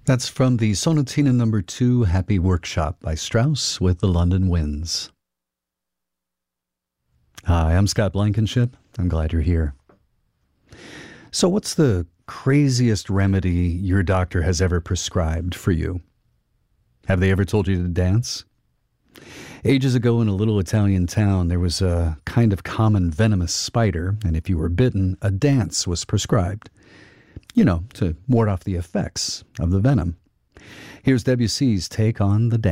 That's from the Sonatina Number 2 Happy Workshop by Strauss with the London Winds. Hi, I'm Scott Blankenship. I'm glad you're here. So what's the craziest remedy your doctor has ever prescribed for you? Have they ever told you to dance? Ages ago in a little Italian town, there was a kind of common venomous spider, and if you were bitten, a dance was prescribed. To ward off the effects of the venom. Here's Debussy's take on the dance.